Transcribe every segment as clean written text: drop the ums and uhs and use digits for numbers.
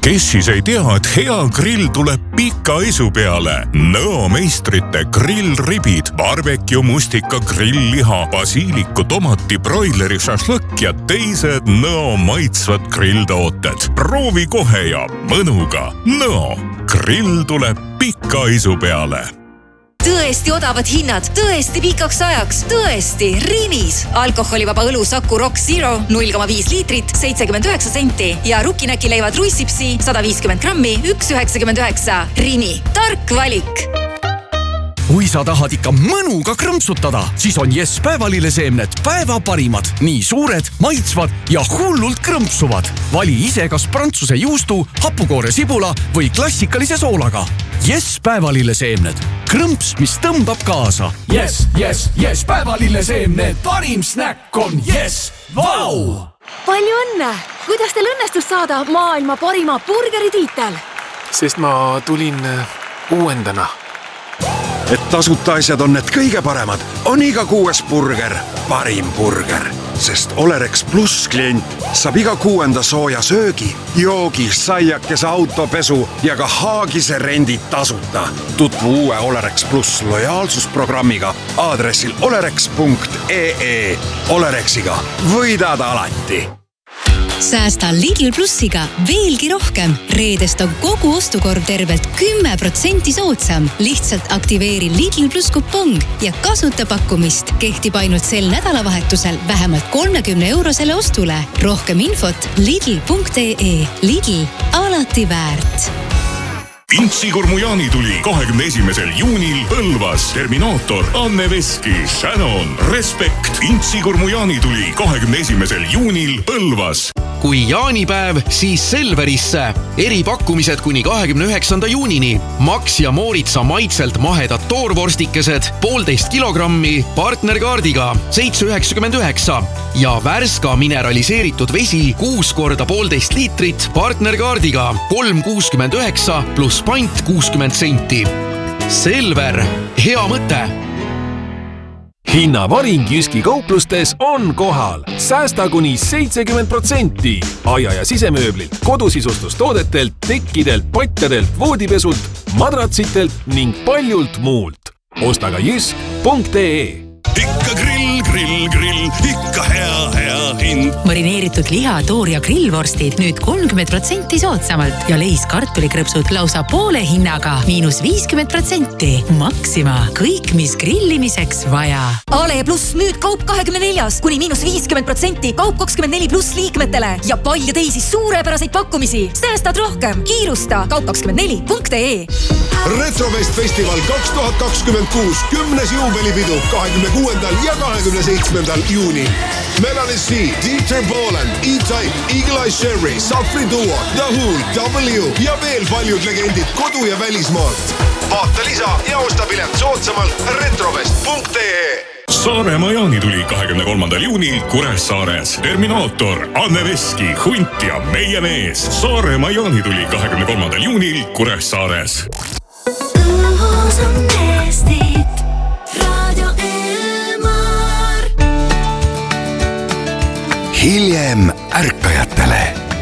Kes siis ei tea, et hea grill tuleb pika isu peale? Nõo meistrite grillribid, barbecue mustika grillliha, basiiliku, tomati, broileri, šašlõkk ja teised Nõo maitsvad grilltooted. Proovi kohe ja mõnuga. Nõo, grill tuleb pika isu peale. Tõesti odavad hinnad, tõesti pikaks ajaks, tõesti Rimis. Alkoholivaba õlu Saku Rock Zero 0,5 liitrit, 79 senti ja rukinäkileivad ruissipsi 150 grammi, 1,99. Rimi, tark valik. Kui sa tahad ikka mõnuga krõmpsutada, siis on Yes päevalilleseemned päeva parimad. Nii suured, maitsvad ja hullult krõmpsuvad. Vali ise kas prantsuse juustu, hapukoore sibula või klassikalise soolaga. Yes päevalilleseemned. Krõmps, mis tõmbab kaasa. Yes, päevalilleseemned. Parim snäkk on Yes. Vau! Palju õnne! Kuidas teil õnnestus saada maailma parima burgeritiitel? Sest ma tulin uuendana. Et tasuta asjad on need kõige paremad, on iga 6. burger parim burger. Sest Olerex Plus klient saab iga 6. sooja söögi, joogi, saiakese, autopesu ja ka haagise rendid tasuta. Tutvu uue Olerex Plus lojaalsusprogrammiga aadressil olerex.ee. Olerexiga võidad alati. Säästa Lidl Plussiga veelgi rohkem. Reedest on kogu ostukorv tervelt 10% soodsam. Lihtsalt aktiveeri Lidl Plus kupong ja kasuta pakkumist. Kehtib ainult sel nädalavahetusel vähemalt 30 € ostule. Rohkem infot lidl.ee. Lidl, alati väärt. Intsikurmu jaanituli 21. juunil Põlvas. Terminaator, Anne Veski, Shannon, Respekt. Intsikurmu jaanituli 21. juunil Põlvas. Kui jaanipäev, siis Selverisse. Eripakkumised kuni 29. juunini. Max ja Mooritsa maitselt mahedad toorvorstikesed 1,5 kilogrammi partnerkaardiga 7,99 ja Värska mineraliseeritud vesi 6 korda 1,5 liitrit partnerkaardiga 3,69 pluss pant 60 senti. Selver, hea mõte! Hinnavaring Jyski kauplustes on kohal. Säästa kuni 70%. Aia- ja sisemööblilt, kodusisustustoodetelt, tekkidelt, patjadelt, voodipesult, madratsitelt ning paljult muult. Osta ka jysk.ee. Ikka grill, ikka hea hind. Marineeritud liha, toor ja grillvorstid nüüd 30% soodsamalt ja leis kartulikrõpsud lausa poole hinnaga -50%. Maxima, kõik mis grillimiseks vaja. Ale Plus nüüd kaup 24 kuni -50%, kaup 24 pluss liikmetele ja palju teisi suurepäraseid pakkumisi. Säästad rohkem, kiirusta kaup24.ee. Retrofest Festival 2026 10. juubelipidu 26. ja 27. juunil. Melanie C, Dieter Bohlen, E-Type, Eagle Eye Sherry, Safri Duo, The Who, W ja veel paljud legendid kodu- ja välismaalt. Vaata lisa ja osta pilet soodsamalt retrofest.ee. Saaremaa jaanituli 23. juunil Kuressaares. Terminaator, Anne Veski, Hunt ja meie mees. Saaremaa jaanituli 23. juunil Kuressaares. Hiljem ärkajatele.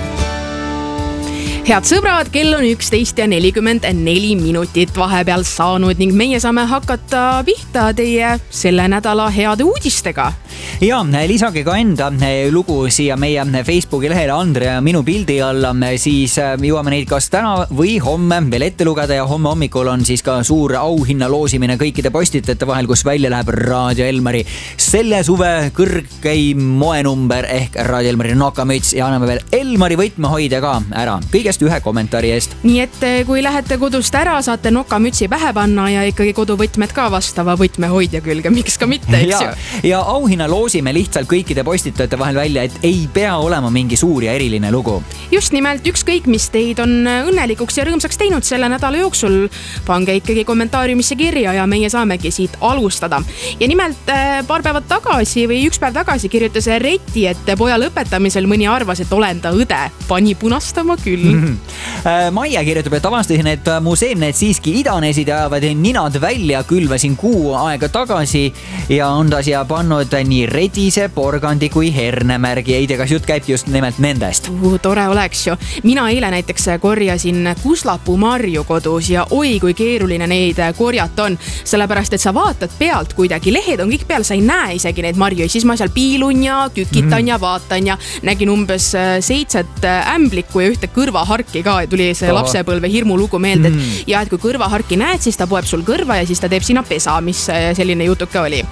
Head sõbrad, kell on 11:44 minutit vahepeal saanud ning meie saame hakata pihta teie selle nädala heade uudistega. Ja lisage ka enda lugu siia meie Facebooki lehele Andre ja minu pildi alla, siis jõuame neid kas täna või homme veel ette lugeda ja homme hommikul on siis ka suur auhinna loosimine kõikide postitajate vahel, kus välja läheb Raadio Elmari selle suve kõrgeim moenumber ehk Raadio Elmari nokamüts ja anname veel Elmari võtmehoidja ka ära kõigest ühe kommentaari eest. Nii et kui lähete kodust ära, saate nokamütsi pähe panna ja ikkagi koduvõtmed ka vastava võtmehoidja külge, miks ka mitte, eks ju? Ja auhinna loosime lihtsalt kõikide postitajate vahel välja, et ei pea olema mingi suur ja eriline lugu. Just nimelt, ükskõik mis teid on õnnelikuks ja rõõmsaks teinud selle nädala jooksul, pange ikkagi kommentaariumisse kirja ja meie saamegi siit alustada. Ja nimelt paar päevad tagasi või üks päev tagasi kirjutas Reti, et poja lõpetamisel mõni arvas, et olen ta õde. Pani punastama küll. Maia kirjutab, et avastasin, et mu seemned siiski idanesid ja ajavad ninad välja, külvasin kuu aega tagasi ja on ta siia pannud nii redise, porgandi kui hernemärgi. Ei tea, kas jutt käib just nimelt nendest? Tore oleks ju. Mina eile näiteks korjasin kuslapuu marju kodus ja oi, kui keeruline neid korjata on. Sellepärast, et sa vaatad pealt kuidagi, lehed on kõik peal, sa ei näe isegi neid marju. Siis ma seal piilun ja kükitan ja vaatan ja nägin umbes 7 ämblikku ja ühte kõrvaharki ka. Tuli see lapsepõlve hirmu lugu meelde. Ja et kui kõrvaharki näed, siis ta poeb sul kõrva ja siis ta teeb sinna pesa, mis selline jutuke oli.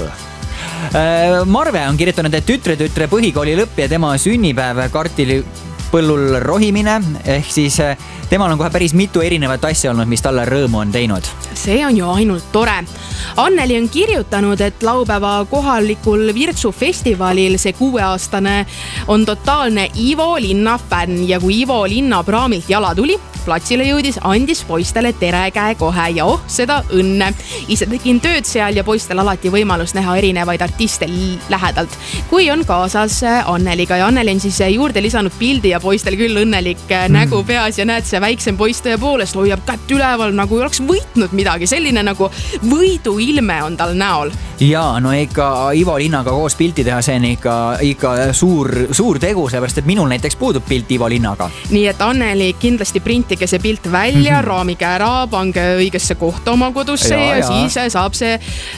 Marve on kirjutanud, et tütre põhikooli lõpp ja tema sünnipäev kartulipõllul rohimine, ehk siis temal on kohe päris mitu erinevat asja olnud, mis talle rõõmu on teinud. See on ju ainult tore. Anneli on kirjutanud, et laupäeva kohalikul Virtsu festivalil see 6-aastane on totaalne Ivo Linna fänn ja kui Ivo Linna praamilt jala tuli, platsile jõudis, andis poistele tere käe kohe ja seda õnne. Ise tegin tööd seal ja poistel alati võimalus näha erinevaid artiste lähedalt, kui on kaasas Anneliga. Ja Anneli on siis juurde lisanud pildi ja poistel küll õnnelik nägu peas ja näed, see väiksem poiss tõepoolest hoiab kätt üleval, nagu oleks võitnud midagi. Selline nagu võiduilme on tal näol. Ja, no ikka Ivo Linnaga koos pilti teha, see on ikka suur tegu, seepärast, et minul näiteks puudub pilt Ivo Linnaga. Nii et Anneli kindlasti printige see pilt välja, raamige ära, pange õigesse kohta oma kodusse ja siis saab see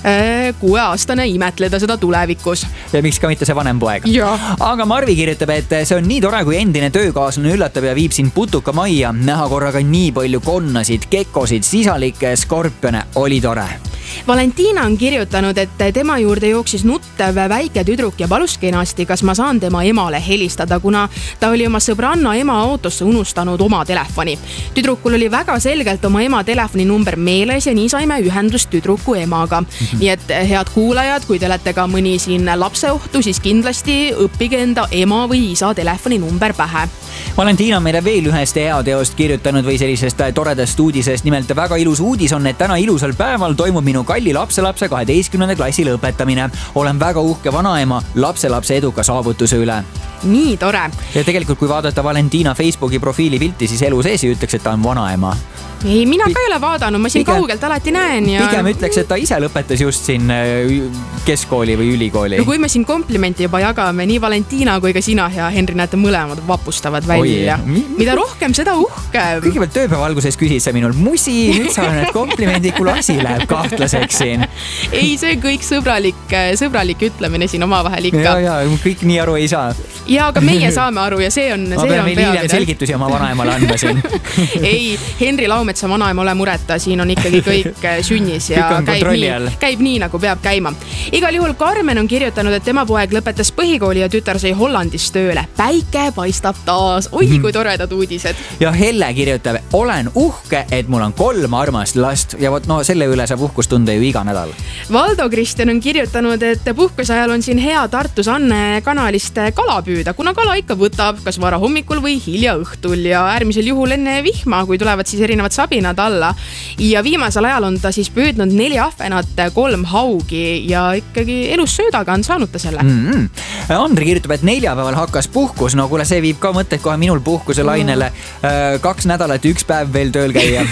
6-aastane imetleda seda tulevikus. Ja miks ka mitte see vanem poeg. Aga Marvi kirjutab, et see on nii tore, kui endine töökaaslane üllatab ja viib sind putuka majja. Näha korraga nii palju konnasid, kekosid, sisalikke, skorpione. Oli tore. Valentina on kirjutanud, et tema juurde jooksis nuttev väike tüdruk ja palus kenasti, kas ma saan tema emale helistada, kuna ta oli oma sõbranna ema autosse unustanud oma telefoni. Tüdrukul oli väga selgelt oma ema telefoni number meeles ja nii saime ühendust tüdruku emaga. Nii et head kuulajad, kui te olete ka mõni siin lapseohtu, siis kindlasti õppige enda ema või isa telefoni number pähe. Valentina on meile veel ühest heateost kirjutanud või sellisest toredast uudisest. Nimelt väga ilus uudis on, et täna ilusal päeval toimub minu kalli lapselapse 12. klassi lõpetamine. Olen väga uhke vanaema lapselapse eduka saavutuse üle. Nii tore. Ja tegelikult, kui vaadata Valentina Facebooki profiili pilti, siis elu sees ei ütleks, et ta on vanaema. Ei, mina ka ei ole vaadanud, ma siin kaugelt alati näen ja... Pigem ütleks, et ta ise lõpetas just siin keskkooli või ülikooli. No kui me siin komplimenti juba jagame, nii Valentina kui ka sina ja Henri näete mõlemad vapustavad välja. Mida rohkem, seda uhkem. Kõigepealt tööpäeva alguses küsid sa minul musi, nüüd sa oled komplimendi, kui asi läheb kahtlaseks siin. Ei, see kõik sõbralik ütlemine siin omavahel ikka. Ja, kõik nii aru ei saa. Ja, aga meie saame aru ja see on peame hiljem selgitusi oma vanaemale andma siin. Ei, Henri Laumetsa vanaema ole mureta, siin on ikkagi kõik sünnis ja käib nii, nagu peab käima. Igal juhul Karmen on kirjutanud, et tema poeg lõpetas põhikooli ja tütar sai Hollandis tööle. Päike paistab taas. Oi, kui toredad uudised. Ja Helle kirjutab, olen uhke, et mul on 3 armast last ja võt, selle üle saab uhkust tunda ju iga nädal. Valdo Kristjan on kirjutanud, et puhkuse ajal on siin hea Tartus Anne kanalist kala püüda, kuna kala ikka võtab kas vara hommikul või hilja õhtul ja äärmisel juhul enne vihma, kui tulevad siis erinevad sabinad alla. Ja viimasel ajal on ta siis püüdnud 4 ahvenat, 3 haugi ja ikkagi elus söödaga on saanud ta selle. Andri kirjutab, et neljapäeval hakkas puhkus. No kuule, see viib ka mõtted kohe minul puhkuse lainele. 2 nädalat, 1 päev veel tööl käia.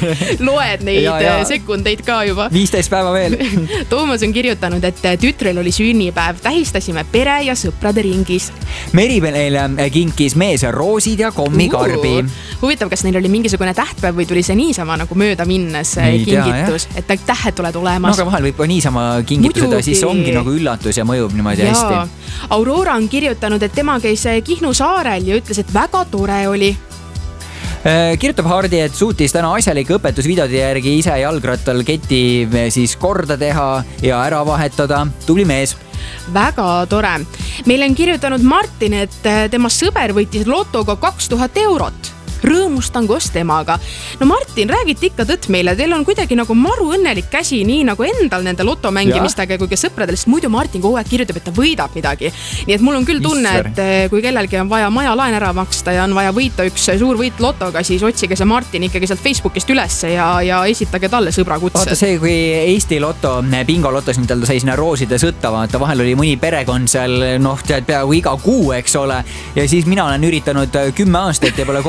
Loed neid sekundeid ka juba. 15 päeva veel. Toomas on kirjutanud, et tütrel oli sünnipäev. Tähistasime pere ja sõprade ringis. Merimeile kinkis mees roosid ja kommikarbi. Huvitav, kas neil oli mingisugune tähtpäev või tuli see niisama nagu mööda minnes kingitus, et tähed oled olemas. No aga vahel võib ka niisama kingituseda, siis ongi nagu üllatus ja mõjub niimoodi hästi. Aurora on kirjutanud, et tema käis Kihnu saarel ja ütles, et väga tore oli. Kirjutab Hardi, et suutis täna asjalike õpetusvideode järgi ise jalgrattal keti siis korda teha ja ära vahetada. Tubli mees. Väga tore. Meil on kirjutanud Martin, et tema sõber võitis lotoga 2000 eurot. Rõõmustan koos temaga. No Martin, räägite ikka tõtt meile, teil on kuidagi nagu maru õnnelik käsi, nii nagu endal nende lotomängimistega kui ka sõpradel, sest muidu Martin kogu aeg kirjutab, et ta võidab midagi. Nii et mul on küll tunne, et kui kellelgi on vaja maja laen ära maksta ja on vaja võita üks suur võit lotoga, siis otsige see Martin ikkagi sealt Facebookist ülesse ja esitage talle sõbra kutse. Vaata see, kui Eesti loto, bingo lotos nüüd ta sai sinna rooside sõtta, vaata vahel oli mõni perekond seal, tead peaaegu iga kuu, eks ole. Ja siis mina olen üritanud 10 aastat ja pole kordagi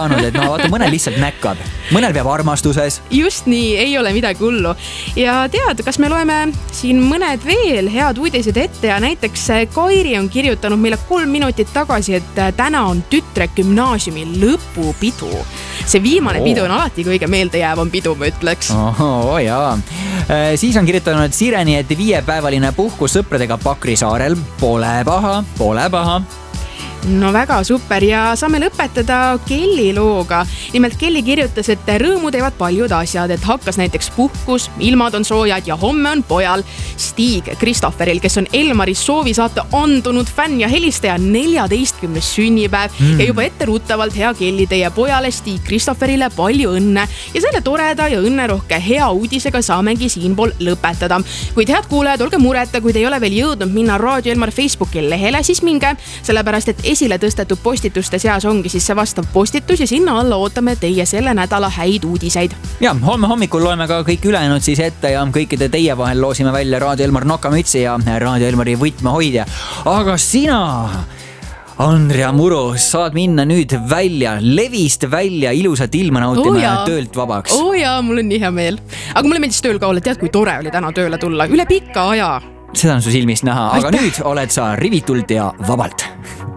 saanud, et vaata, mõnel lihtsalt näkkab, mõnel peab armastuses. Just nii, ei ole midagi hullu. Ja tead, kas me loeme siin mõned veel head uudised ette ja näiteks Kairi on kirjutanud meile 3 minutit tagasi, et täna on tütre gümnaasiumi lõpupidu. See viimane pidu on alati kõige meeldejäävam pidu, ma ütleks. Jaa. Siis on kirjutanud Sireni, et 5-päevaline puhkus sõpradega Pakri saarel. Pole paha. No väga super ja saame lõpetada Kelly looga. Nimelt Kelly kirjutas, et rõõmu teevad paljud asjad, et hakkas näiteks puhkus, ilmad on soojad ja homme on pojal Stig Kristofferil, kes on Elmari soovisaate andunud fänn ja helistaja 14. sünnipäev ja juba etteruttavalt hea Kelly teie pojale Stig Kristofferile palju õnne ja selle toreda ja õnnerohke hea uudisega saamegi siinpool lõpetada. Kuid head kuulajad, olge mureta, kui te ei ole veel jõudnud minna Raadio Elmar Facebooki lehele, siis minge, sellepärast et esile tõstetud postituste seas ongi siis see vastav postitus ja sinna alla ootame teie selle nädala häid uudiseid. Ja homme hommikul loeme ka kõik ülejäänud siis ette ja kõikide teie vahel loosime välja Raadio Elmar nokamütsi ja Raadio Elmari võtmehoidja. Aga sina, Andrea Muru, saad minna nüüd välja, levist välja, ilusat ilma nautima töölt vabaks. Jaa, mul on nii hea meel. Aga mulle meeldis tööl ka olla, tead, kui tore oli täna tööle tulla, üle pika aja. Seda on su silmist näha, aga nüüd oled sa rivitult ja vabalt.